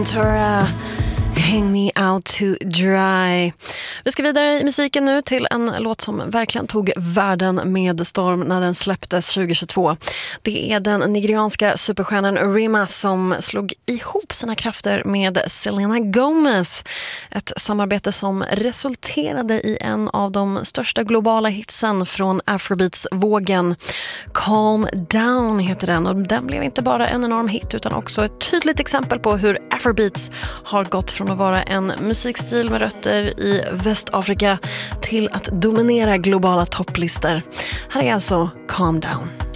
Ventura, Hang Me Out to Dry. Vi ska vidare i musiken nu till en låt som verkligen tog världen med storm när den släpptes 2022. Det är den nigerianska superstjärnan Rema som slog ihop sina krafter med Selena Gomez. Ett samarbete som resulterade i en av de största globala hitsen från Afrobeats-vågen. Calm Down heter den, och den blev inte bara en enorm hit utan också ett tydligt exempel på hur Afrobeats har gått från att vara en musikstil med rötter i Västafrika till att dominera globala topplistor. Här är alltså Calm Down.